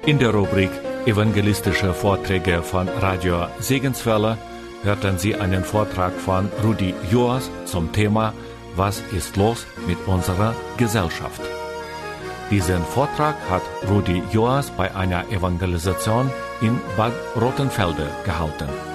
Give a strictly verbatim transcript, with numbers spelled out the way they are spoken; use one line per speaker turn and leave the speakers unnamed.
In der Rubrik Evangelistische Vorträge von Radio Segenswelle hörten Sie einen Vortrag von Rudi Joas zum Thema Was ist los mit unserer Gesellschaft? Diesen Vortrag hat Rudi Joas bei einer Evangelisation in Bad Rothenfelde gehalten.